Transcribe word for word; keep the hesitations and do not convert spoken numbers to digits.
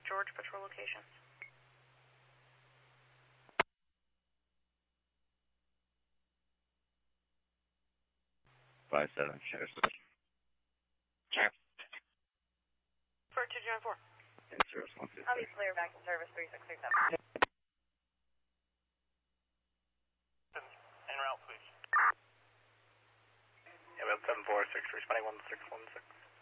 George patrol location. Five seven, sheriff station. Check. For two zero four. And service one two. I'll be clear back to service three six three seven. En route, please. Yeah, we have seven four six responding one six one six.